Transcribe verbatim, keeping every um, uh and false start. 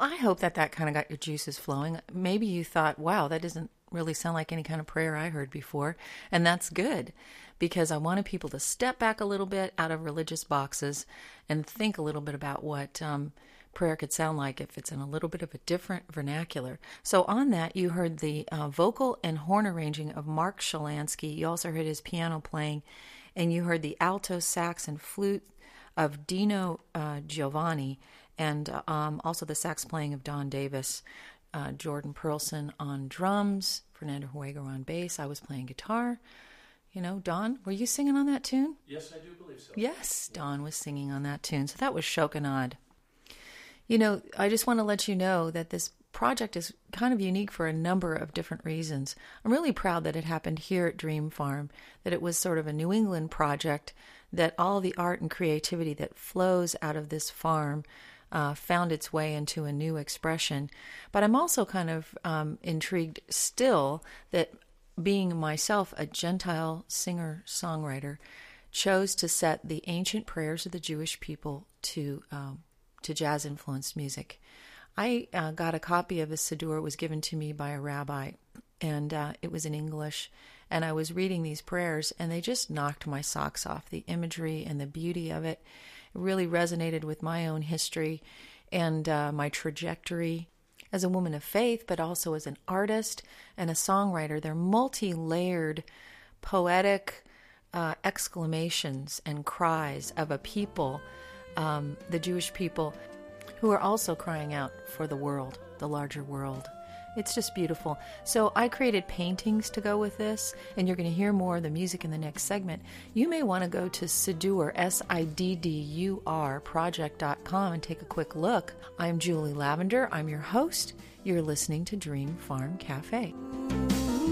I hope that that kind of got your juices flowing. Maybe you thought, wow, that doesn't really sound like any kind of prayer I heard before. And that's good, because I wanted people to step back a little bit out of religious boxes and think a little bit about what um, prayer could sound like if it's in a little bit of a different vernacular. So on that, you heard the uh, vocal and horn arranging of Mark Shalansky. You also heard his piano playing, and you heard the alto sax and flute of Dino uh, Giovanni, and uh, um, also the sax playing of Don Davis. Uh, Jordan Perlson on drums, Fernando Hueger on bass. I was playing guitar. You know, Don, were you singing on that tune? Yes, I do believe so. Yes, Don was singing on that tune. So that was Shokanad. You know, I just want to let you know that this project is kind of unique for a number of different reasons. I'm really proud that it happened here at Dream Farm, that it was sort of a New England project, that all the art and creativity that flows out of this farm uh, found its way into a new expression. But I'm also kind of um, intrigued still that being myself a Gentile singer-songwriter, chose to set the ancient prayers of the Jewish people to um, to jazz-influenced music. I uh, got a copy of the Siddur. It was given to me by a rabbi, and uh, it was in English. And I was reading these prayers, and they just knocked my socks off. The imagery and the beauty of it, it really resonated with my own history and uh, my trajectory as a woman of faith, but also as an artist and a songwriter. They're multi-layered, poetic uh, exclamations and cries of a people, um, the Jewish people, who are also crying out for the world, the larger world. It's just beautiful. So I created paintings to go with this, and you're going to hear more of the music in the next segment. You may want to go to Siddur, S I D D U R, project dot com and take a quick look. I'm Julie Lavender. I'm your host. You're listening to Dream Farm Cafe.